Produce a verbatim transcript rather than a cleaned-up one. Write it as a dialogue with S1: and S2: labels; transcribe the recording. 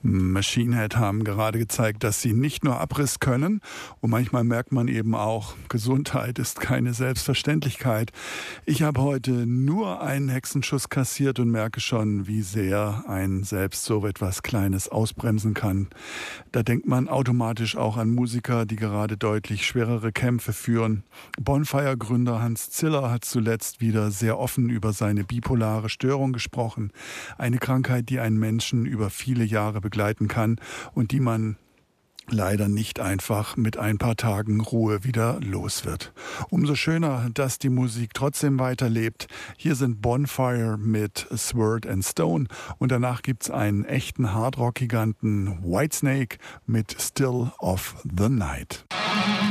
S1: Machine Head haben gerade gezeigt, dass sie nicht nur Abriss können, und manchmal merkt man eben auch, Gesundheit ist keine Selbstverständlichkeit. Ich habe heute nur einen Hexenschuss kassiert und merke schon, wie sehr ein selbst so etwas Kleines ausbremsen kann. Da denkt man automatisch auch an Musiker, die gerade deutlich schwerere Kämpfe führen. Bonfire-Gründer Hans Ziller hat zuletzt wieder sehr offen über seine bipolare Störung gesprochen. Eine Krankheit, die einen Menschen über viele Jahre begleiten kann und die man leider nicht einfach mit ein paar Tagen Ruhe wieder los wird. Umso schöner, dass die Musik trotzdem weiterlebt. Hier sind Bonfire mit Sword and Stone und danach gibt's einen echten Hardrock-Giganten Whitesnake mit Still of the Night.